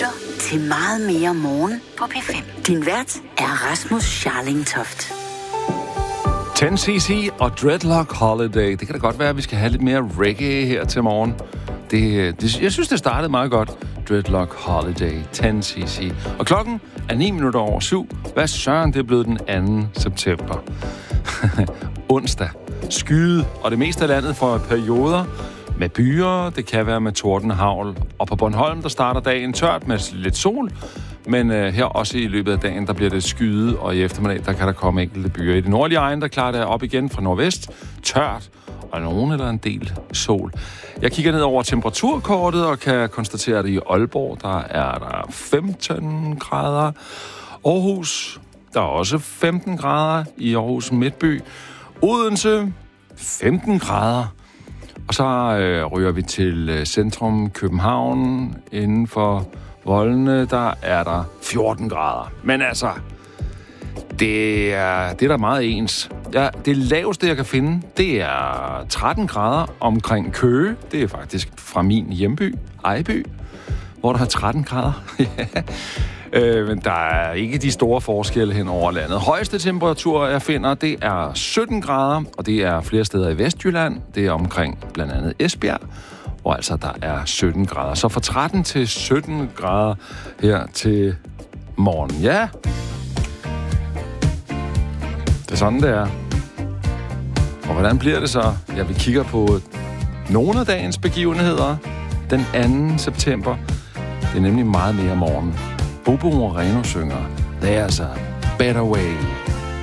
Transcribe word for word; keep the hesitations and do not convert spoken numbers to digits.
lytter til Meget mere morgen på P fem. Din vært er Rasmus Scharlingtoft. ti C C og Dreadlock Holiday. Det kan da godt være, at vi skal have lidt mere reggae her til morgen. Det, det, jeg synes, det startede meget godt. Dreadlock Holiday, ti C C. Og klokken er ni minutter over syv. Hvad søren, det er blevet den anden september. Onsdag. Skyde, og det meste af landet for perioder med byer. Det kan være med tordenhavl. Og på Bornholm, der starter dagen tørt med lidt sol. Men øh, her også i løbet af dagen, der bliver det skyde, og i eftermiddag, der kan der komme enkelte byer. I det nordlige egen, der klarer det op igen fra nordvest. Tørt, og nogen eller en del sol. Jeg kigger ned over temperaturkortet og kan konstatere, at i Aalborg, der er der femten grader. Aarhus, der er også femten grader i Aarhus Midtby. Odense, femten grader. Og så øh, ryger vi til øh, centrum København. Inden for Voldene, der er der fjorten grader. Men altså, det er, det er da meget ens. Ja, det laveste, jeg kan finde, det er tretten grader omkring Køge. Det er faktisk fra min hjemby, Ejby, hvor der er tretten grader. øh, men der er ikke de store forskelle hen over landet. Højeste temperatur, jeg finder, det er sytten grader, og det er flere steder i Vestjylland. Det er omkring blandt andet Esbjerg, hvor altså der er sytten grader. Så fra tretten til sytten grader her til morgen. Ja, det er sådan, det er. Og hvordan bliver det så? Ja, vi kigger på nogle af dagens begivenheder. Den anden september. Det er nemlig meget mere morgen. Bobo Moreno synger There's a Better Way.